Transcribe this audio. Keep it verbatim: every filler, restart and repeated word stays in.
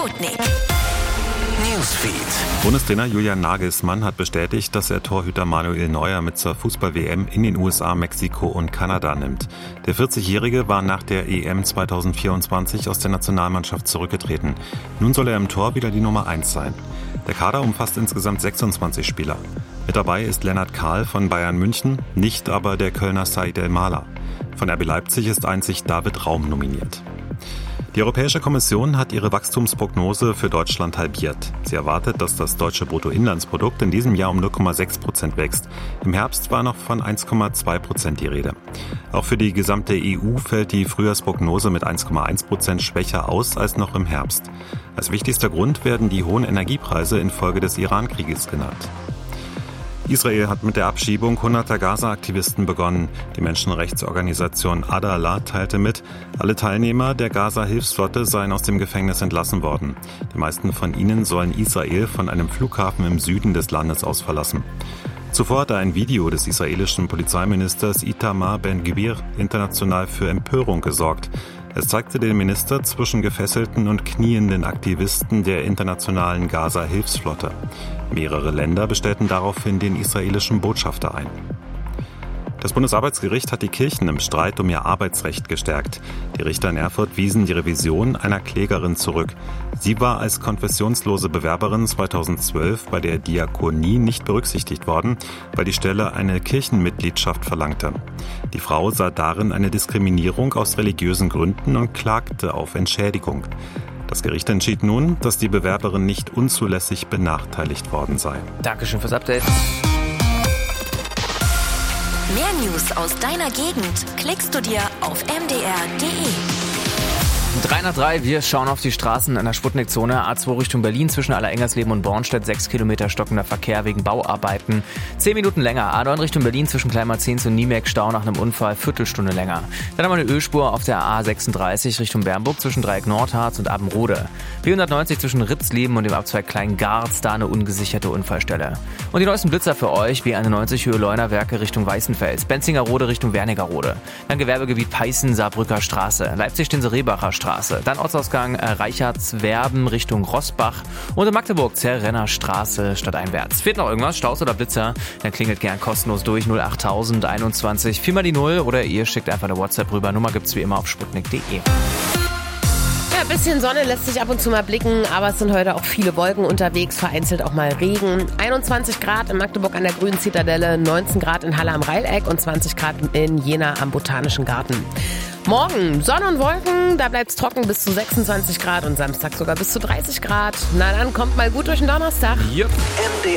Sputnik Newsfeed. Bundestrainer Julian Nagelsmann hat bestätigt, dass er Torhüter Manuel Neuer mit zur Fußball-W M in den U S A, Mexiko und Kanada nimmt. Der vierzigjährige war nach der E M zweitausendvierundzwanzig aus der Nationalmannschaft zurückgetreten. Nun soll er im Tor wieder die Nummer eins sein. Der Kader umfasst insgesamt sechsundzwanzig Spieler. Mit dabei ist Lennart Kahl von Bayern München, nicht aber der Kölner Said El-Mala. Von R B Leipzig ist einzig David Raum nominiert. Die Europäische Kommission hat ihre Wachstumsprognose für Deutschland halbiert. Sie erwartet, dass das deutsche Bruttoinlandsprodukt in diesem Jahr um null Komma sechs Prozent wächst. Im Herbst war noch von eins Komma zwei Prozent die Rede. Auch für die gesamte E U fällt die Frühjahrsprognose mit eins Komma eins Prozent schwächer aus als noch im Herbst. Als wichtigster Grund werden die hohen Energiepreise infolge des Iran-Krieges genannt. Israel hat mit der Abschiebung hunderter Gaza-Aktivisten begonnen. Die Menschenrechtsorganisation Adalah teilte mit, alle Teilnehmer der Gaza-Hilfsflotte seien aus dem Gefängnis entlassen worden. Die meisten von ihnen sollen Israel von einem Flughafen im Süden des Landes aus verlassen. Zuvor hatte ein Video des israelischen Polizeiministers Itamar Ben-Gvir international für Empörung gesorgt. Es zeigte den Minister zwischen gefesselten und knienden Aktivisten der internationalen Gaza-Hilfsflotte. Mehrere Länder bestellten daraufhin den israelischen Botschafter ein. Das Bundesarbeitsgericht hat die Kirchen im Streit um ihr Arbeitsrecht gestärkt. Die Richter in Erfurt wiesen die Revision einer Klägerin zurück. Sie war als konfessionslose Bewerberin zweitausendzwölf bei der Diakonie nicht berücksichtigt worden, weil die Stelle eine Kirchenmitgliedschaft verlangte. Die Frau sah darin eine Diskriminierung aus religiösen Gründen und klagte auf Entschädigung. Das Gericht entschied nun, dass die Bewerberin nicht unzulässig benachteiligt worden sei. Dankeschön fürs Update. Mehr News aus deiner Gegend klickst du dir auf m d r punkt d e. drei nach drei, wir schauen auf die Straßen in der Sputnik-Zone. A zwei Richtung Berlin zwischen Allerengernsleben und Bornstedt. sechs Kilometer stockender Verkehr wegen Bauarbeiten. zehn Minuten länger. A neun Richtung Berlin zwischen Kleinmarzens und Niemek. Stau nach einem Unfall. Viertelstunde länger. Dann haben wir eine Ölspur auf der A sechsunddreißig Richtung Bernburg zwischen Dreieck Nordharz und Abenrode. B hundertneunzig zwischen Ritzleben und dem Abzweig Kleingarz. Da eine ungesicherte Unfallstelle. Und die neuesten Blitzer für euch. B einundneunzig Höhe Leunawerke Richtung Weißenfels. Benzingerrode Richtung Wernigerode. Dann Gewerbegebiet Peißen, Saarbrücker Straße. Leipzig-Stinse-Rebacher Straße. Dann Ortsausgang äh, Reichardswerben Richtung Rossbach und in Magdeburg Zerrenner Straße stadteinwärts. Fehlt noch irgendwas, Staus oder Blitzer? Dann klingelt gern kostenlos durch null acht null eins eins viermal die null oder ihr schickt einfach eine WhatsApp rüber. Nummer gibt's wie immer auf sputnik punkt d e. Ja, ein bisschen Sonne lässt sich ab und zu mal blicken, aber es sind heute auch viele Wolken unterwegs, vereinzelt auch mal Regen. einundzwanzig Grad in Magdeburg an der Grünen Zitadelle, neunzehn Grad in Halle am Rheileck und zwanzig Grad in Jena am Botanischen Garten. Morgen Sonne und Wolken, da bleibt es trocken bis zu sechsundzwanzig Grad und Samstag sogar bis zu dreißig Grad. Na dann, kommt mal gut durch den Donnerstag. Yep.